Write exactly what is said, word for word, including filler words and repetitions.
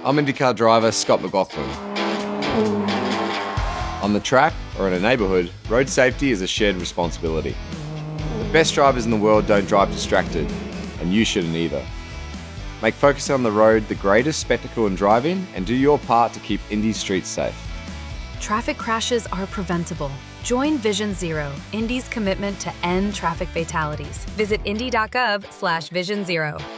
I'm IndyCar driver Scott McLaughlin. On the track or in a neighbourhood, road safety is a shared responsibility. The best drivers in the world don't drive distracted, and you shouldn't either. Make focusing on the road the greatest spectacle in driving and do your part to keep Indy's streets safe. Traffic crashes are preventable. Join Vision Zero, Indy's commitment to end traffic fatalities. Visit indy dot gov slash vision zero.